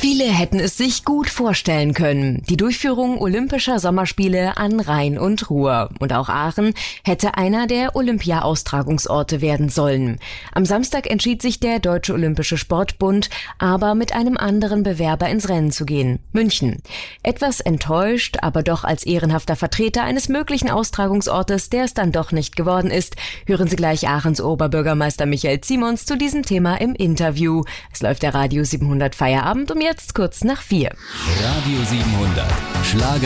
Viele hätten es sich gut vorstellen können. Die Durchführung Olympischer Sommerspiele an Rhein und Ruhr. Und auch Aachen hätte einer der Olympia-Austragungsorte werden sollen. Am Samstag entschied sich der Deutsche Olympische Sportbund, aber mit einem anderen Bewerber ins Rennen zu gehen: München. Etwas enttäuscht, aber doch als ehrenhafter Vertreter eines möglichen Austragungsortes, der es dann doch nicht geworden ist, hören Sie gleich Aachens Oberbürgermeister Michael Zimons zu diesem Thema im Interview. Es läuft der Radio 700 Feierabend um jetzt kurz nach 4. Radio 700, Schlager